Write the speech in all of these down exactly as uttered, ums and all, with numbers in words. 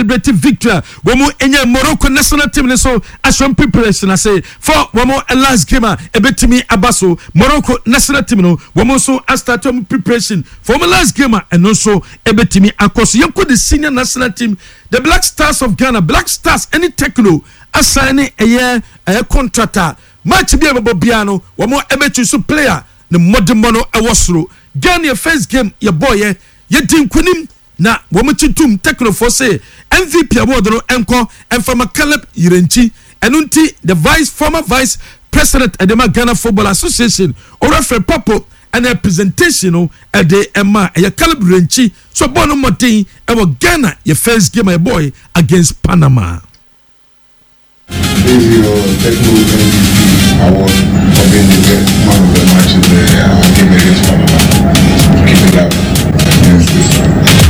celebrating victory. Womo enye Morocco national team ne so aswan preparation I say for womo a last game a ebetimi abaso Morocco national team no womo so start preparation for my last game and also ebetimi akoso yeko the senior national team the Black Stars of Ghana Black Stars any techno assign a year a contractor match be able biano womo ebetu so player the modern mono ewosro Ghana your first game your boy ye ye din kunim na womuchitum techno for say M V P award no enko enfama Caleb Irenchi enunti the vice former vice president of the Ghana Football Association or referee Papo and a presentation no at the Emma e Caleb Irenchi so bono motin e wo Ghana your first game my boy against Panama. This is your techno M V P award for being the one of the matches the game against Panama. Keep it up against this one.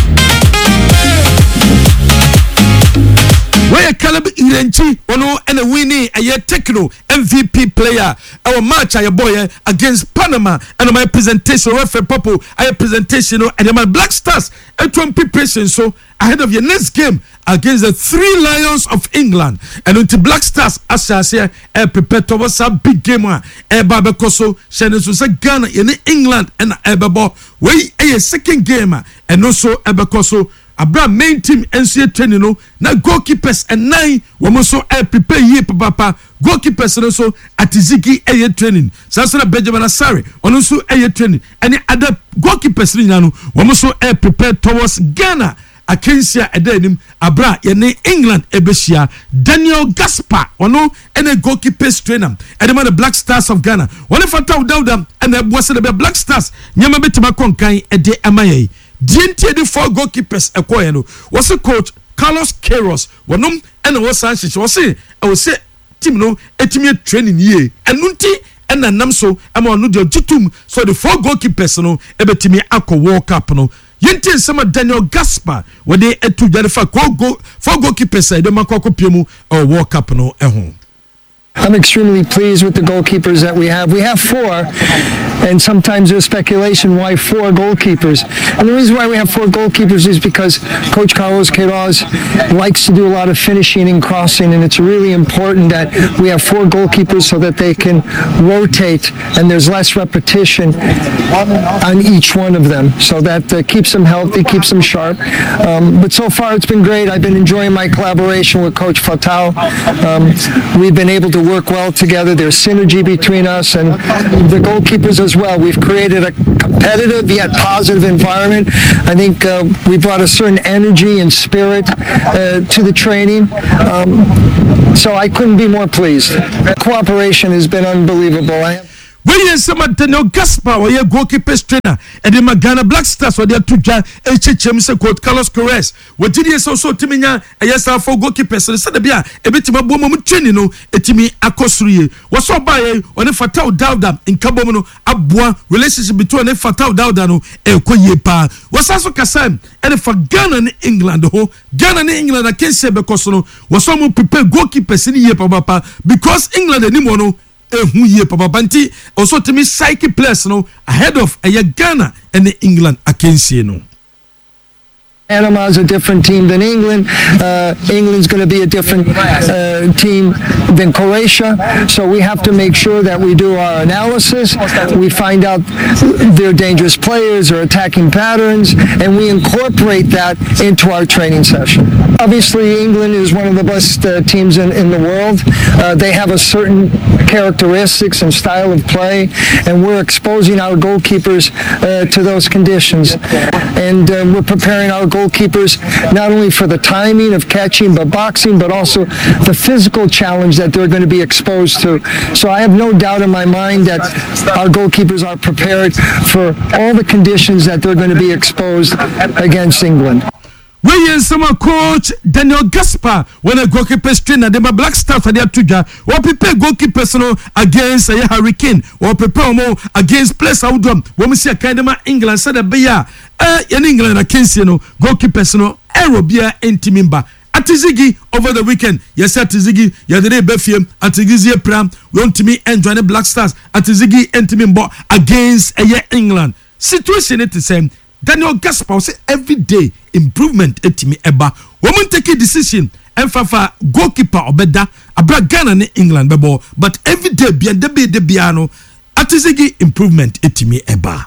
Where Caleb Irenchi ono and a winning a year techno M V P player our match a boy against Panama and my presentation referee Popo a presentation and my Black Stars a preparation so ahead of your next game against the Three Lions of England and until Black Stars as I say a prepare towards a big game one a babakoso sheneso say Ghana in England and ebabo we a second game and also ebakoso Abra main team N C A training no na goalkeepers and nine women so I prepare ye papa goalkeepers no so atiziki aye training Sasa Benjamin Asare ono so aye training any other goalkeepers ni no women so I prepare towards Ghana Akensia edenim abra ye England ebesia Daniel Gaspar ono ene goalkeepers trainer edema the Black Stars of Ghana one fata udawda and the boss the Black Stars nyama betima konkan ede amaye Dinty the four goalkeepers a coin was a coach Carlos Queiroz wanum and was Sanchez was say I was say team no etime training ye and nunti and namso am on no jutum so the four goalkeepers no ebetime akọ World Cup no yenti some Daniel Gaspar where they etu jarifa go go four goalkeepers e dem akọ piemu or World Cup no ehun. I'm extremely pleased with the goalkeepers that we have. We have four, and sometimes there's speculation why four goalkeepers. And the reason why we have four goalkeepers is because Coach Carlos Queiroz likes to do a lot of finishing and crossing, and it's really important that we have four goalkeepers so that they can rotate and there's less repetition on each one of them. So that uh, keeps them healthy, keeps them sharp. Um, but so far it's been great. I've been enjoying my collaboration with Coach Fatau. Um, we've been able to work well together. There's synergy between us and the goalkeepers as well. We've created a competitive yet positive environment. I think uh, we brought a certain energy and spirit uh, to the training. Um, so I couldn't be more pleased. Cooperation has been unbelievable. I have When some Daniel Gaspar or your goalkeepers trainer and the Ghana Black Stars or their two H H M coach Carlos Queiroz. What did he so so Timinya a yes for goalkeepers and said a bit of a woman training no etimi akosuri was so by on a fatal dauda in Kabomono Abua relationship between a fatal dauda no e koyepa was also Kasam and for Ghana and England ho Ghana and England I can't say because no was some prepare goalkeepers in the year papa because England anymore ehu ye papa banti also to me psyche players no ahead of a Ghana and England akensie no. Panama is a different team than England. Uh, England's going to be a different uh, team than Croatia. So we have to make sure that we do our analysis. We find out their dangerous players or attacking patterns, and we incorporate that into our training session. Obviously, England is one of the best uh, teams in, in the world. Uh, they have a certain characteristics and style of play, and we're exposing our goalkeepers uh, to those conditions. And uh, we're preparing our goalkeepers not only for the timing of catching but boxing, but also the physical challenge that they're going to be exposed to. So I have no doubt in my mind that our goalkeepers are prepared for all the conditions that they're going to be exposed against England. When some coach Daniel Gaspar when a goalkeepers trainer the Black Stars for their tuja or prepare goalkeepers no against a hurricane or prepare more against place outdrum when we see a kind of England said a beya eh in England against you know goalkeepers no aerobia intimimba Atizigi over the weekend yes Atizigi yadere befiem Atizigi pram we want to me enjoy the Black Stars Atizigi intimimba against a England situation it is same Daniel Gaspar say every day improvement etimi eba woman take a decision and fafa goalkeeper obeda abra Ghana ne England bebo but every day bia de be de biano atizigi improvement etimi eba.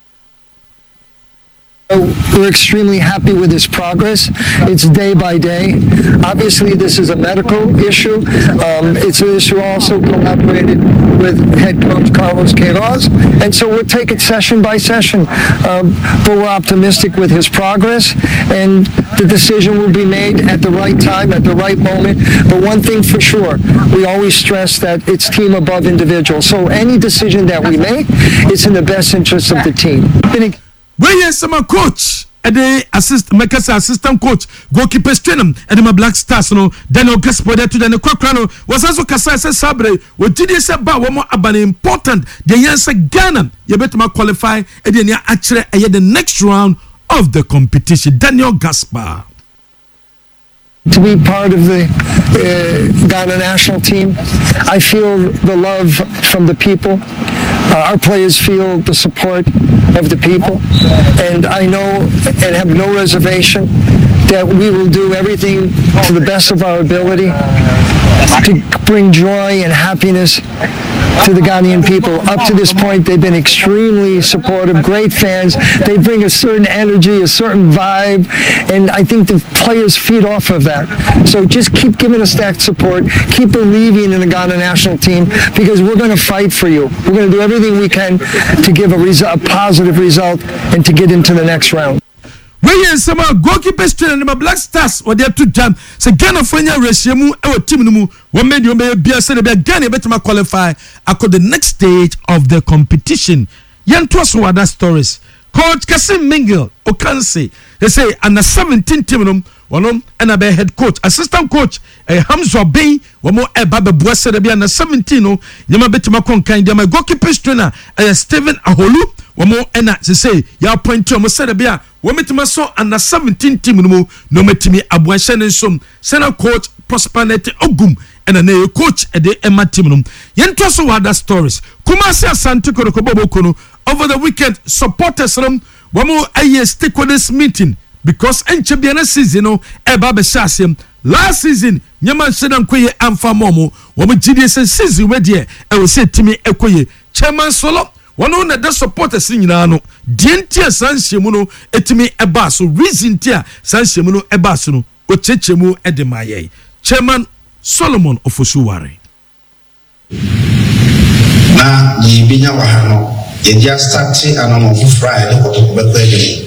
We're extremely happy with his progress. It's day by day. Obviously, this is a medical issue. Um, it's an issue also collaborated with head coach Carlos Queiroz. And so we'll take it session by session. Um, but we're optimistic with his progress. And the decision will be made at the right time, at the right moment. But one thing for sure, we always stress that it's team above individual. So any decision that we make, it's in the best interest of the team. Where is some coach? And the assist, make us assistant coach, goalkeeper trainer, and my Black Stars, no, Daniel Gaspar, to the Quakrano, was also Casasa Sabre, what did you say about one more about important? The answer Ghana, you better qualify, and then you actually the next round of the competition. Daniel Gaspar. To be part of the uh, Ghana national team, I feel the love from the people. Uh, our players feel the support of the people, and I know and have no reservation that we will do everything to the best of our ability to bring joy and happiness to the Ghanaian people. Up to this point, they've been extremely supportive, great fans. They bring a certain energy, a certain vibe, and I think the players feed off of that. So just keep giving us that support, keep believing in the Ghana national team, because we're going to fight for you. We're going to do everything we can to give a, resu- a positive result and to get into the next round. Where is some goalkeeper trainer and my Black Stars or they to jam? Say Ghana for your ratio, our team, one made you may be a set of Ghana better qualify across the next stage of the competition. Yan trust what other stories. Coach Kasim Mingle, Okansi, they say, and the seventeen team, one and a head coach, assistant coach, a Hamza Bay, one more a Baba Boisse, and the seventeen, Yama Betimakon kind, my goalkeeper trainer, a Stephen Aholu, one more and to say, ya point to Mosadabia, women so and the seventeen team, no metimi Abuashan and some, Sena coach, Prosperity Ogum, and a new coach at the Emma Timnum. Yen trust what other stories. Kumasi Santico Kobokono. Over the weekend, supporters from one more a year stakeholders meeting because Enchebiana season, no, Eba Beshasium. Last season, Yaman Sedan Quay and Famomo, woman G D S season, where dear, I will say to me, Equay, Chairman Solo, one on the supporters in Yano, Dientia San Shimuno, etimi Ebaso, reason tia San Shimuno Ebasuno, Ochechemu Edemaye, Chairman Solomon of Osuwari. Na Yibinya Wahano. They just started and on Friday or Friday.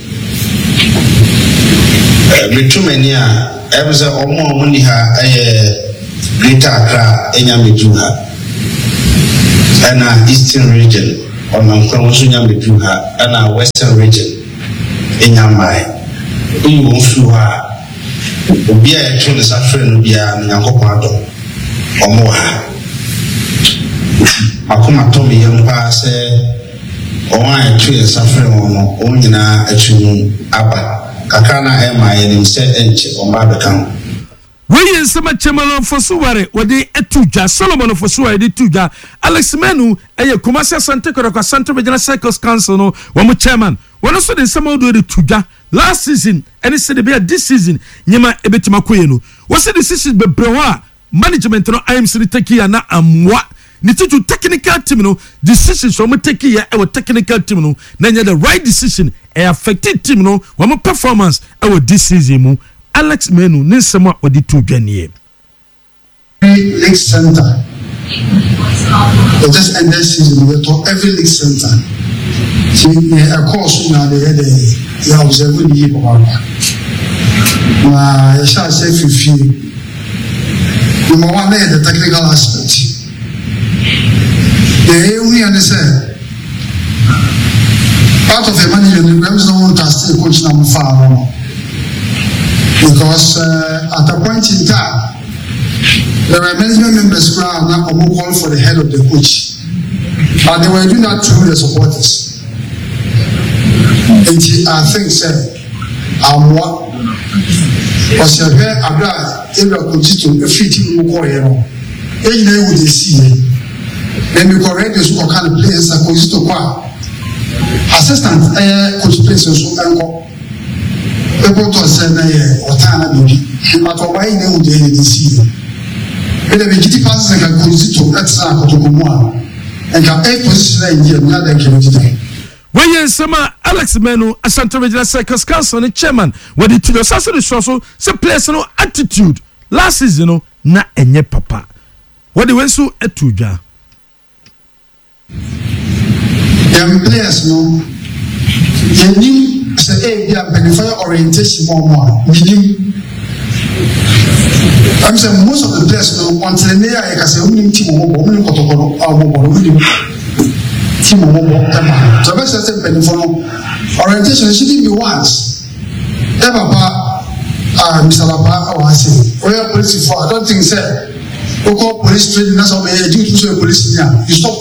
The two many are ever or more money a greater Accra, Enyamijuha, and our eastern region, or Namkamusunya Mijuha, and our western region, Enyamai. We won't flew her. Be a told the suffering be a Nyankopado or Moha. Akuma Tommy Yampa say. Owan two years suffering on Onina Achum Abba Kakana Emma and said Enche on Barbican. We in some chairman for Suware, where they etuja Solomon of Suware, the tuja Alex Menu, a Kumasa Santa Coroca Santa Regional Cycles Council, no one chairman. One also the summer do the tuja last season, and it said about this season, Yama Ebetimakueno. What's the decision by Brewa management? No, I am Sritaki na Amwa. Need to technical team no decisions from take here our technical team no na the right decision e affected team no one performance our this season mu Alex Menu nsema odi to dwane league center it just end this season we talk every league center see a course now they had a you observe the year about na I shall say fifty number one the technical aspect. The we understand part of the money the Rams don't want to stay coach number far because uh, at a point in time there were management members who are now call for the head of the coach, but they were doing that through the supporters. And I think said I'm what was your hair abroad if you could to a fifteen more you know and they would see. Then you correct this what kind of players are going to qua assistant uh, coach players so uncle people to say na ye otana bibi but why ne u dey dey see ele be kiti passes and can to extra kotokomo and can a position in here na dey kiti when you sama Alex Menu Asante Regional Circus Council and chairman when the to the social resource say players no attitude last season no na enye papa what the way so etuja them players no you say, a benefit orientation more more. Meaning, I'm saying most of the players know until they are a only team or woman protocol or woman team or woman. So, that's a benefit orientation shouldn't be once. Ever, Mister Lapa, or I say, where police for I don't think, sir, we call police training, that's how we do to police. You stop